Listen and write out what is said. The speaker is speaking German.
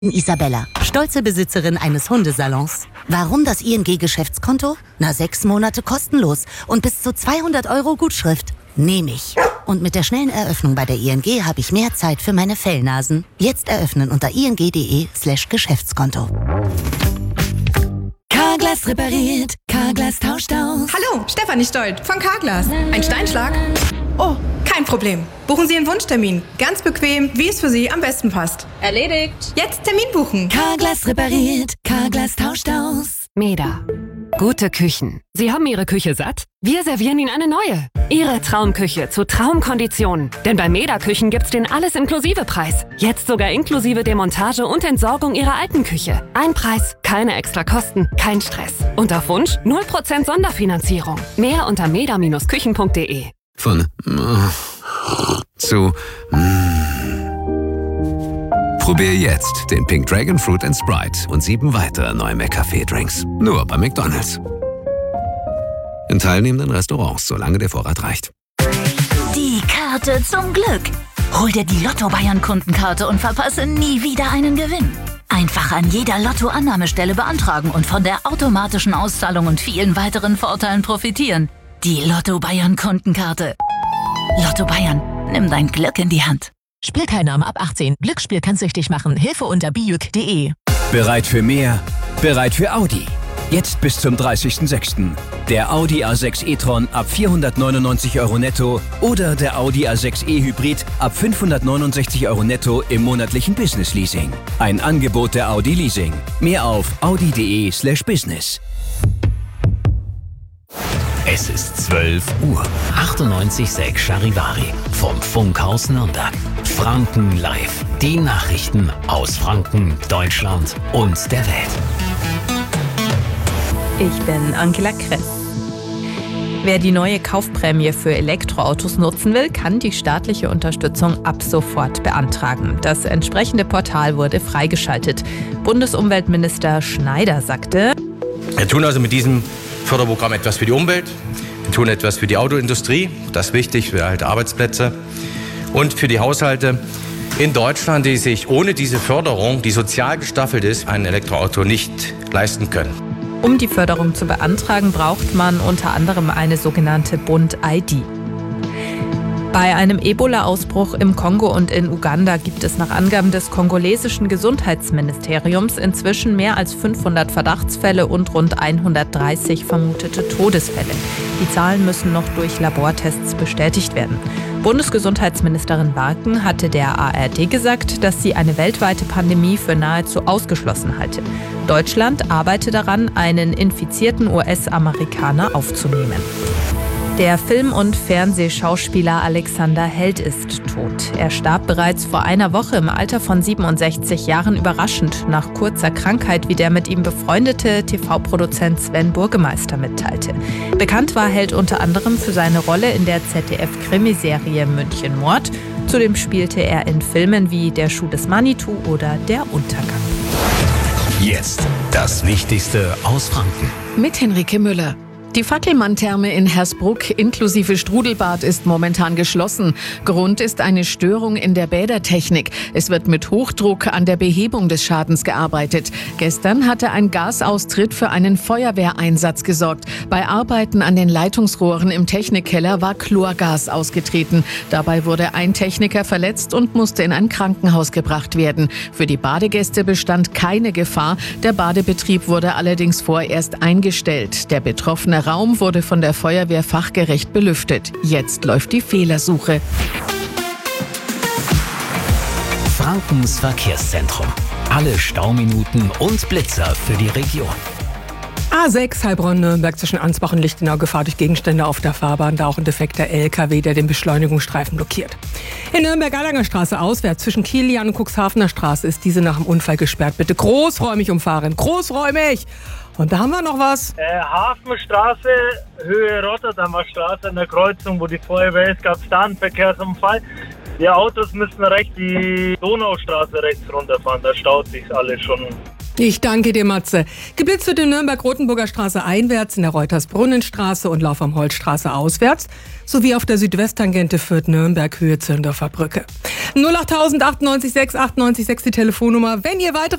Isabella, stolze Besitzerin eines Hundesalons. Warum das ING-Geschäftskonto? 6 Monate kostenlos und bis zu 200 € Gutschrift. Nehme ich. Und mit der schnellen Eröffnung bei der ING habe ich mehr Zeit für meine Fellnasen. Jetzt eröffnen unter ing.de/Geschäftskonto. Carglass repariert, Carglass tauscht aus. Hallo, Stefanie Stolt von Carglass. Ein Steinschlag? Oh, kein Problem. Buchen Sie Ihren Wunschtermin. Ganz bequem, wie es für Sie am besten passt. Erledigt. Jetzt Termin buchen. Carglass repariert, Carglass tauscht aus. Meda. Gute Küchen. Sie haben Ihre Küche satt? Wir servieren Ihnen eine neue. Ihre Traumküche zu Traumkonditionen. Denn bei Meda Küchen gibt's den Alles-Inklusive-Preis. Jetzt sogar inklusive Demontage und Entsorgung Ihrer alten Küche. Ein Preis, keine extra Kosten, kein Stress. Und auf Wunsch 0% Sonderfinanzierung. Mehr unter meda-küchen.de. Von zu Probier jetzt den Pink Dragon Fruit & Sprite und 7 weitere neue McCafé-Drinks. Nur bei McDonald's. In teilnehmenden Restaurants, solange der Vorrat reicht. Die Karte zum Glück. Hol dir die Lotto Bayern Kundenkarte und verpasse nie wieder einen Gewinn. Einfach an jeder Lotto-Annahmestelle beantragen und von der automatischen Auszahlung und vielen weiteren Vorteilen profitieren. Die Lotto Bayern Kundenkarte. Lotto Bayern, nimm dein Glück in die Hand. Spielteilnahme ab 18. Glücksspiel kann süchtig machen. Hilfe unter bijuk.de. Bereit für mehr? Bereit für Audi. Jetzt bis zum 30.06. Der Audi A6 e-tron ab 499 € netto oder der Audi A6 e-Hybrid ab 569 € netto im monatlichen Business-Leasing. Ein Angebot der Audi Leasing. Mehr auf audi.de/business. Es ist 12 Uhr. 98,6 Charivari vom Funkhaus Nürnberg. Franken live. Die Nachrichten aus Franken, Deutschland und der Welt. Ich bin Angela Kress. Wer die neue Kaufprämie für Elektroautos nutzen will, kann die staatliche Unterstützung ab sofort beantragen. Das entsprechende Portal wurde freigeschaltet. Bundesumweltminister Schneider sagte: Wir tun also mit diesem Förderprogramm etwas für die Umwelt, wir tun etwas für die Autoindustrie, das ist wichtig, für erhalte Arbeitsplätze und für die Haushalte in Deutschland, die sich ohne diese Förderung, die sozial gestaffelt ist, ein Elektroauto nicht leisten können. Um die Förderung zu beantragen, braucht man unter anderem eine sogenannte Bund-ID. Bei einem Ebola-Ausbruch im Kongo und in Uganda gibt es nach Angaben des kongolesischen Gesundheitsministeriums inzwischen mehr als 500 Verdachtsfälle und rund 130 vermutete Todesfälle. Die Zahlen müssen noch durch Labortests bestätigt werden. Bundesgesundheitsministerin Barken hatte der ARD gesagt, dass sie eine weltweite Pandemie für nahezu ausgeschlossen halte. Deutschland arbeite daran, einen infizierten US-Amerikaner aufzunehmen. Der Film- und Fernsehschauspieler Alexander Held ist tot. Er starb bereits vor einer Woche im Alter von 67 Jahren überraschend nach kurzer Krankheit, wie der mit ihm befreundete TV-Produzent Sven Burgemeister mitteilte. Bekannt war Held unter anderem für seine Rolle in der ZDF-Krimiserie München Mord. Zudem spielte er in Filmen wie Der Schuh des Manitou oder Der Untergang. Jetzt das Wichtigste aus Franken. Mit Henrike Müller. Die Fackelmann-Therme in Hersbruck inklusive Strudelbad ist momentan geschlossen. Grund ist eine Störung in der Bädertechnik. Es wird mit Hochdruck an der Behebung des Schadens gearbeitet. Gestern hatte ein Gasaustritt für einen Feuerwehreinsatz gesorgt. Bei Arbeiten an den Leitungsrohren im Technikkeller war Chlorgas ausgetreten. Dabei wurde ein Techniker verletzt und musste in ein Krankenhaus gebracht werden. Für die Badegäste bestand keine Gefahr. Der Badebetrieb wurde allerdings vorerst eingestellt. Der betroffene Raum wurde von der Feuerwehr fachgerecht belüftet. Jetzt läuft die Fehlersuche. Frankens Verkehrszentrum. Alle Stauminuten und Blitzer für die Region. A6 Heilbronn-Nürnberg zwischen Ansbach und Lichtenau, Gefahr durch Gegenstände auf der Fahrbahn, da auch ein defekter LKW, der den Beschleunigungsstreifen blockiert. In Nürnberg-Erlanger Straße auswärts zwischen Kilian und Cuxhavener Straße ist diese nach dem Unfall gesperrt. Bitte großräumig umfahren, großräumig! Und da haben wir noch was. Hafenstraße, Höhe Rotterdamer Straße, in der Kreuzung, wo die Feuerwehr ist, gab es da einen Verkehrsunfall. Die Autos müssen rechts die Donaustraße rechts runterfahren, da staut sich alles schon. Ich danke dir, Matze. Geblitzt wird in Nürnberg-Rotenburger Straße einwärts, in der Reuters-Brunnenstraße und Lauf am Holzstraße auswärts, sowie auf der Südwesttangente Fürth-Nürnberg, Höhe Zirndorfer Brücke. 08000 98 6 98 6 die Telefonnummer. Wenn ihr weitere